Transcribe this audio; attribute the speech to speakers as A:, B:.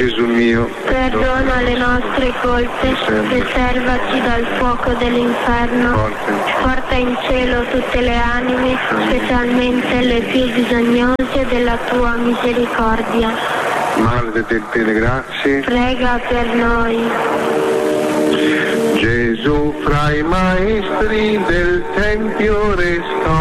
A: Gesù mio,
B: perdona le nostre colpe, preservaci dal fuoco dell'inferno, porta in cielo tutte le anime, specialmente le più bisognose della tua misericordia.
A: Madre del piene grazie,
B: Prega per noi.
A: Gesù fra i maestri del Tempio restò